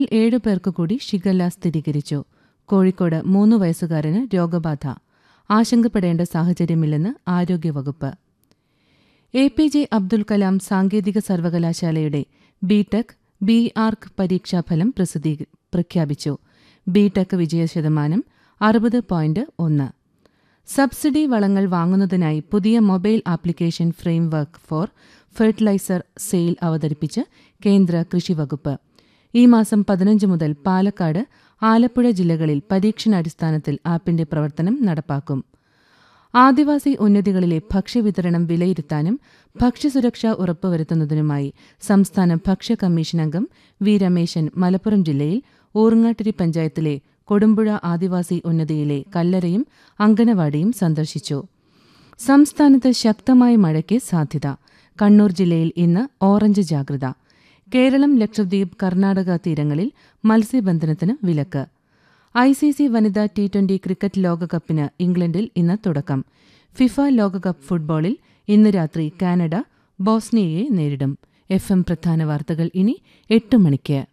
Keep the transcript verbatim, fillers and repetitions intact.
ഏഴു പേർക്ക് കൂടി ഷിഗല്ല സ്ഥിരീകരിച്ചു. കോഴിക്കോട് മൂന്ന് വയസ്സുകാരന് രോഗബാധ. ആശങ്കപ്പെടേണ്ട സാഹചര്യമില്ലെന്ന് ആരോഗ്യവകുപ്പ്. A P J Abdul Kalam സാങ്കേതിക സർവകലാശാലയുടെ ബിടെക് ബി ആർക്ക് പരീക്ഷാഫലം പ്രസിദ്ധീ പ്രഖ്യാപിച്ചു. ബിടെക് വിജയശതമാനം അറുപത് പോയിന്റ് ഒന്ന്. സബ്സിഡി വളങ്ങൾ വാങ്ങുന്നതിനായി പുതിയ mobile application framework four fertiliser sale അവതരിപ്പിച്ച് കേന്ദ്ര കൃഷിവകുപ്പ്. ഈ മാസം പതിനഞ്ച് മുതൽ പാലക്കാട്, ആലപ്പുഴ ജില്ലകളിൽ പരീക്ഷണാടിസ്ഥാനത്തിൽ ആപ്പിന്റെ പ്രവർത്തനം നടപ്പാക്കും. ആദിവാസി ഉന്നതികളിലെ ഭക്ഷ്യവിതരണം വിലയിരുത്താനും ഭക്ഷ്യസുരക്ഷ ഉറപ്പുവരുത്തുന്നതിനുമായി സംസ്ഥാന ഭക്ഷ്യ കമ്മീഷൻ അംഗം വി രമേശൻ മലപ്പുറം ജില്ലയിൽ ഊർങ്ങാട്ടിരി പഞ്ചായത്തിലെ കൊടുമ്പുഴ ആദിവാസി ഉന്നതിയിലെ കല്ലറയും അങ്കനവാടിയും സന്ദർശിച്ചു. സംസ്ഥാനത്ത് ശക്തമായ മഴയ്ക്ക് സാധ്യത. കണ്ണൂർ ജില്ലയിൽ ഇന്ന് ഓറഞ്ച് ജാഗ്രത. കേരളം, ലക്ഷദ്വീപ്, കർണാടക തീരങ്ങളിൽ മത്സ്യബന്ധനത്തിന് വിലക്ക്. ഐ സി സി വനിതാ ടി ട്വന്റി ക്രിക്കറ്റ് ലോകകപ്പിന് ഇംഗ്ലണ്ടിൽ ഇന്ന് തുടക്കം. ഫിഫ ലോകകപ്പ് ഫുട്ബോളിൽ ഇന്ന് രാത്രി കാനഡ ബോസ്നിയയെ നേരിടും. എഫ് എം പ്രധാന വാർത്തകൾ ഇനി എട്ട് മണിക്ക്.